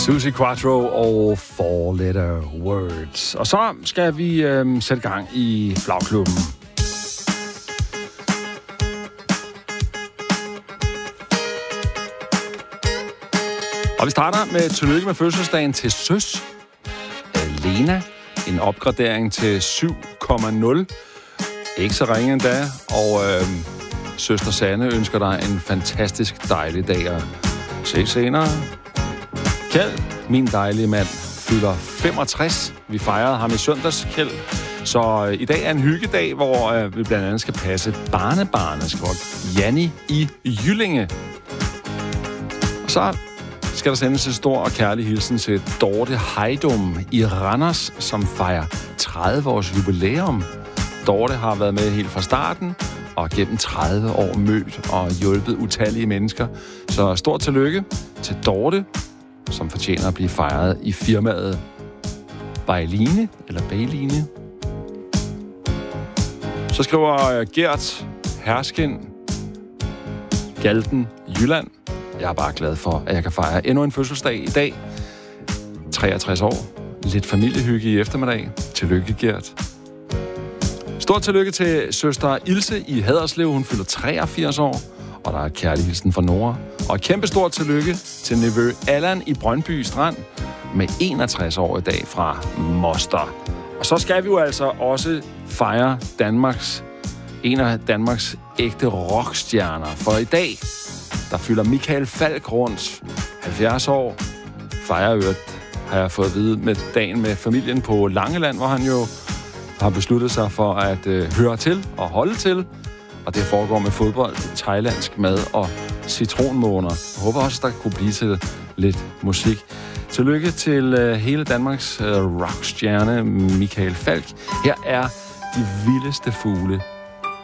Suzi Quatro og Four Letter Words. Og så skal vi sætte gang i Flagklubben. Og vi starter med tillykke med fødselsdagen til søs. Lena. En opgradering til 7,0. Ikke så ringe endda. Og søster Sanne ønsker dig en fantastisk dejlig dag at se senere. Kjeld, min dejlige mand, fylder 65. Vi fejrede ham i søndags, Kjeld. Så i dag er en hyggedag, hvor vi blandt andet skal passe barnebarnet, Janni i Jyllinge. Og så skal der sendes en stor og kærlig hilsen til Dorte Heidum i Randers, som fejrer 30 års jubilæum. Dorte har været med helt fra starten, og gennem 30 år mødt og hjulpet utallige mennesker. Så stort tillykke til Dorte, som fortjener at blive fejret i firmaet Bejline, eller Bejline. Så skriver Gert Herskin, Galten, Jylland. Jeg er bare glad for, at jeg kan fejre endnu en fødselsdag i dag. 63 år. Lidt familiehygge i eftermiddag. Tillykke, Gert. Stort tillykke til søster Ilse i Haderslev. Hun fylder 83 år. Og der er et kærlig hilsen fra Nora. Og et kæmpe stort tillykke til nevø Allan i Brøndby Strand med 61 år i dag fra Moster. Og så skal vi jo altså også fejre en af Danmarks ægte rockstjerner. For i dag, der fylder Michael Falch rundt 70 år. Fejreøret har jeg fået at vide med dagen med familien på Langeland, hvor han jo har besluttet sig for at høre til og holde til. Og det foregår med fodbold, thailandsk mad og citronmåner. Jeg håber også, der kunne blive til lidt musik. Tillykke til hele Danmarks rockstjerne Michael Falch. Her er de vildeste fugle.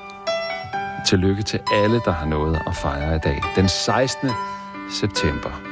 Tillykke til alle, der har noget at fejre i dag. Den 16. september.